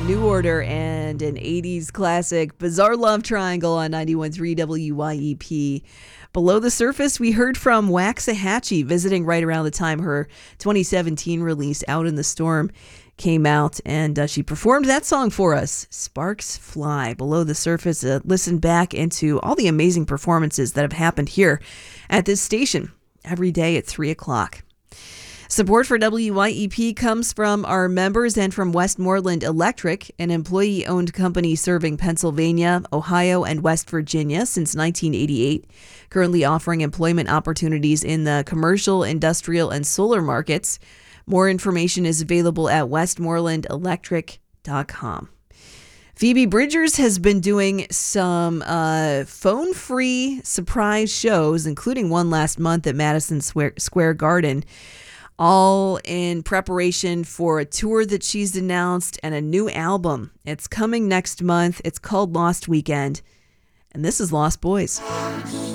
New Order and an 80s classic, Bizarre Love Triangle on 91.3 WYEP. Below the Surface, we heard from Waxahachie visiting right around the time her 2017 release, Out in the Storm, came out, and she performed that song for us, Sparks Fly. Below the Surface, listen back into all the amazing performances that have happened here at this station every day at 3 o'clock. Support for WYEP comes from our members and from Westmoreland Electric, an employee-owned company serving Pennsylvania, Ohio, and West Virginia since 1988, currently offering employment opportunities in the commercial, industrial, and solar markets. More information is available at westmorelandelectric.com. Phoebe Bridgers has been doing some phone-free surprise shows, including one last month at Madison Square Garden, all in preparation for a tour that she's announced and a new album. It's coming next month. It's called Lost Weekend, and this is Lost Boys.